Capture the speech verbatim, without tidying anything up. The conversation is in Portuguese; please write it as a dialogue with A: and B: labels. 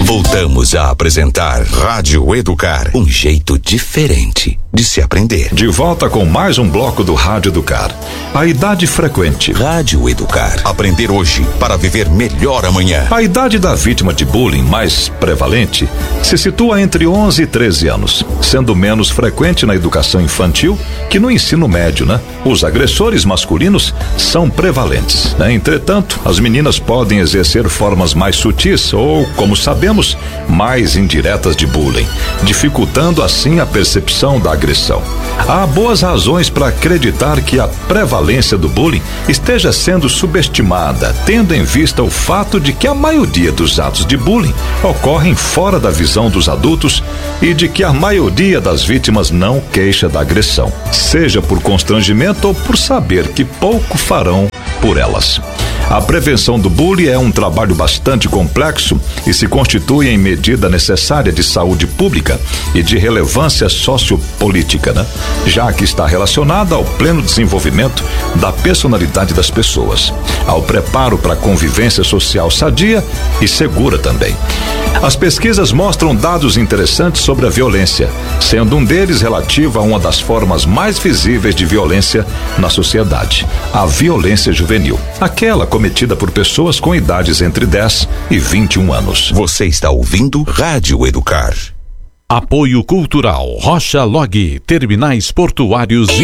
A: Voltamos a apresentar Rádio Educar, um jeito diferente de se aprender.
B: De volta com mais um bloco do Rádio Educar. A idade frequente.
A: Rádio Educar. Aprender hoje para viver melhor amanhã.
B: A idade da vítima de bullying mais prevalente se situa entre onze e treze anos, sendo menos frequente na educação infantil que no ensino médio, né? Os agressores masculinos são prevalentes, né? Entretanto, as meninas podem exercer formas mais sutis ou, como sabemos, mais indiretas de bullying, dificultando assim a percepção da agressão. Há boas razões para acreditar que a prevalência do bullying esteja sendo subestimada, tendo em vista o fato de que a maioria dos atos de bullying ocorrem fora da visão dos adultos e de que a maioria das vítimas não queixa da agressão, seja por constrangimento ou por saber que pouco farão por elas. A prevenção do bullying é um trabalho bastante complexo e se constitui em medida necessária de saúde pública e de relevância sociopolítica, né? Já que está relacionada ao pleno desenvolvimento da personalidade das pessoas, ao preparo para a convivência social sadia e segura também. As pesquisas mostram dados interessantes sobre a violência, sendo um deles relativo a uma das formas mais visíveis de violência na sociedade, a violência juvenil, aquela cometida por pessoas com idades entre dez e vinte e um anos.
A: Você está ouvindo Rádio Educar.
C: Apoio Cultural Rocha Log, Terminais Portuários